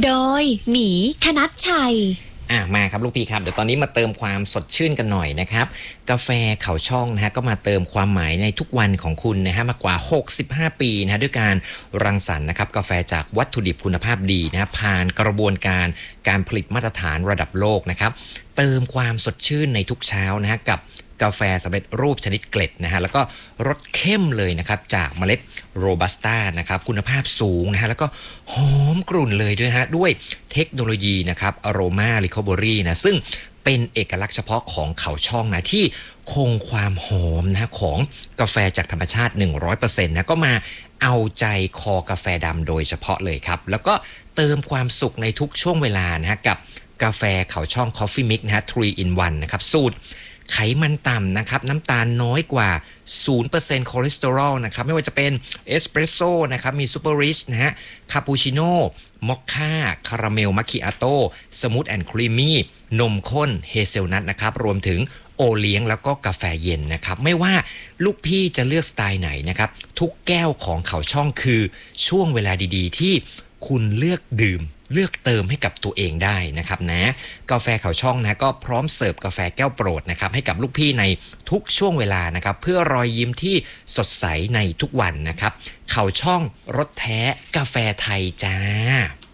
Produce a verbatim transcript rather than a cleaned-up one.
โดยหมีคณัชชัยอ่ะมาครับลูกพี่ครับเดี๋ยวตอนนี้มาเติมความสดชื่นกันหน่อยนะครับกาแฟเขาช่องนะฮะก็มาเติมความหมายในทุกวันของคุณนะฮะมากกว่าหกสิบห้าปีนะฮะด้วยการรังสรรค์นะครับกาแฟจากวัตถุดิบคุณภาพดีนะฮะผ่านกระบวนการการผลิตมาตรฐานระดับโลกนะครับเติมความสดชื่นในทุกเช้านะฮะกับกาแฟสำเร็จรูปชนิดเกล็ดนะฮะแล้วก็รสเข้มเลยนะครับจากเมล็ดโรบัสต้านะครับคุณภาพสูงนะฮะแล้วก็หอมกรุ่นเลยด้วยฮะด้วยเทคโนโลยีนะครับอโรมาริคอเบอรี่นะซึ่งเป็นเอกลักษณ์เฉพาะของเขาช่องนะที่คงความหอมนะของกาแฟจากธรรมชาติ หนึ่งร้อยเปอร์เซ็นต์ นะก็มาเอาใจคอกาแฟดำโดยเฉพาะเลยครับแล้วก็เติมความสุขในทุกช่วงเวลานะฮะกับกาแฟเขาช่อง Coffee Mix นะฮะ ทรี อิน วัน นะครับสูตรไขมันต่ำนะครับน้ำตาลน้อยกว่า ศูนย์เปอร์เซ็นต์ คอเลสเตอรอลนะครับไม่ว่าจะเป็นเอสเปรสโซ่นะครับมีซูเปอร์ริชนะฮะคาปูชิโน่มอคค่าคาราเมลมัคคิอาโต้สมูทแอนด์ครีมมี่นมข้นเฮเซลนัทนะครับรวมถึงโอเลี้ยงแล้วก็กาแฟเย็นนะครับไม่ว่าลูกพี่จะเลือกสไตล์ไหนนะครับทุกแก้วของเขาช่องคือช่วงเวลาดีๆที่คุณเลือกดื่มเลือกเติมให้กับตัวเองได้นะครับนะกาแฟเขาช่องนะก็พร้อมเสิร์ฟกาแฟแก้วโปรดนะครับให้กับลูกพี่ในทุกช่วงเวลานะครับเพื่อรอยยิ้มที่สดใสในทุกวันนะครับเขาช่องรสแท้กาแฟไทยจ้า